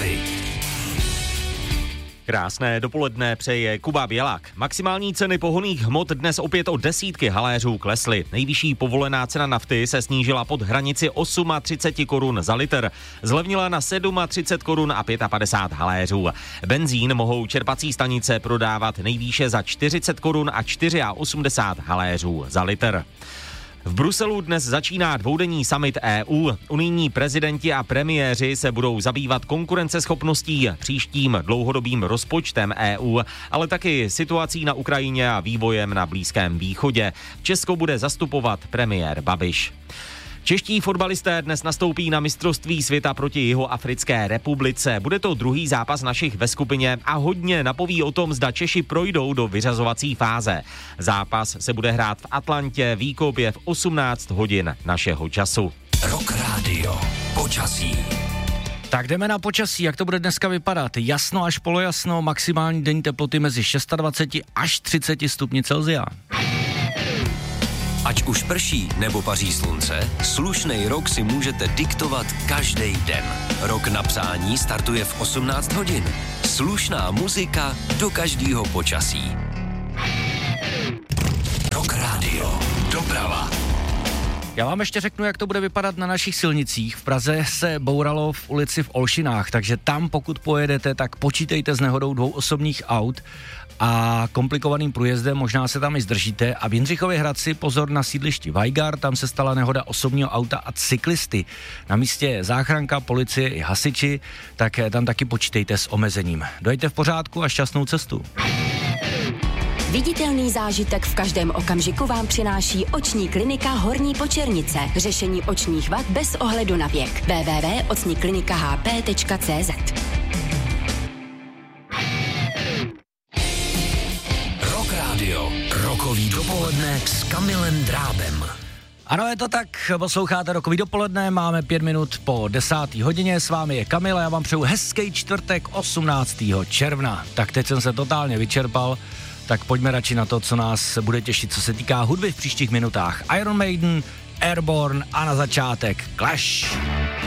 Nafty. Krásné dopoledne přeje Kuba Bělák. Maximální ceny pohonných hmot dnes opět o desítky haléřů klesly. Nejvyšší povolená cena nafty se snížila pod hranici 38 korun za litr. Zlevnila na 37 korun a 55 haléřů. Benzín mohou čerpací stanice prodávat nejvýše za 40 korun a 84 haléřů za litr. V Bruselu dnes začíná dvoudenní summit EU. Unijní prezidenti a premiéři se budou zabývat konkurenceschopností, příštím dlouhodobým rozpočtem EU, ale taky situací na Ukrajině a vývojem na Blízkém východě. Česko bude zastupovat premiér Babiš. Čeští fotbalisté dnes nastoupí na mistrovství světa proti Jihoafrické republice. Bude to druhý zápas našich ve skupině a hodně napoví o tom, zda Češi projdou do vyřazovací fáze. Zápas se bude hrát v Atlantě, výkop je v 18 hodin našeho času. Rock Radio. Počasí. Tak jdeme na počasí, jak to bude dneska vypadat. Jasno až polojasno, maximální denní teploty mezi 26 až 30 stupni Celsia. Ať už prší nebo paří slunce, slušnej rok si můžete diktovat každý den. Rok na přání startuje v 18 hodin. Slušná muzika do každého počasí. Rock Radio. Doprava. Já vám ještě řeknu, jak to bude vypadat na našich silnicích. V Praze se bouralo v ulici v Olšinách, takže tam, pokud pojedete, tak počítejte s nehodou 2 osobních aut a komplikovaným průjezdem, možná se tam i zdržíte. A v Jindřichově Hradci pozor na sídlišti Vajgar, tam se stala nehoda osobního auta a cyklisty. Na místě je záchranka, policie i hasiči, tak tam taky počítejte s omezením. Dojďte v pořádku a šťastnou cestu. Viditelný zážitek v každém okamžiku vám přináší oční klinika Horní Počernice. Řešení očních vad bez ohledu na věk. www.ocniklinikahp.cz. Rock Radio. Rokový dopoledne s Kamilem Drábem. Ano, je to tak, posloucháte Rokový dopoledne, máme 5 minut po 10. hodině, s vámi je Kamil a já vám přeju hezký čtvrtek 18. června. Tak teď jsem se totálně vyčerpal, tak pojďme radši na to, co nás bude těšit, co se týká hudby v příštích minutách. Iron Maiden, Airborne a na začátek Clash.